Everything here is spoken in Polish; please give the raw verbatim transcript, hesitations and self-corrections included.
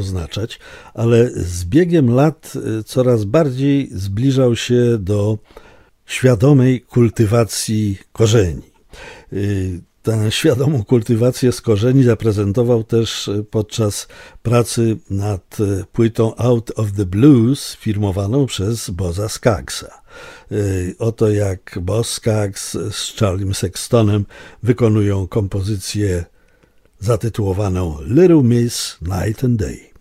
oznaczać, ale z biegiem lat coraz bardziej zbliżał się do świadomej kultywacji korzeni. Tę świadomą kultywację z korzeni zaprezentował też podczas pracy nad płytą Out of the Blues firmowaną przez Bozza Skaggsa. Oto jak Boz Scaggs z Charliem Sextonem wykonują kompozycję zatytułowaną Little Miss Night and Day.